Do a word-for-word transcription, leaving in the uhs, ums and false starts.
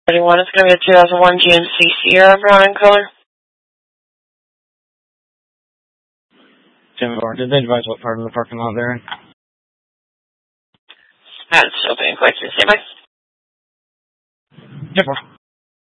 thirty-one. It's going to be a two thousand one G M C Sierra, brown in color. ten four. Did they advise what part of the parking lot they're in? That's still being quick. Stand by. ten four.